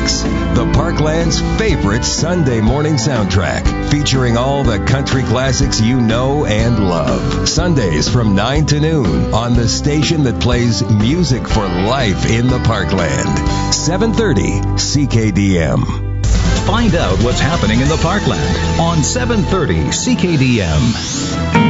Tracks, the Parkland's favorite Sunday morning soundtrack, featuring all the country classics you know and love. Sundays from 9 to noon on the station that plays music for life in the Parkland. 730 CKDM. Find out what's happening in the Parkland on 730 CKDM.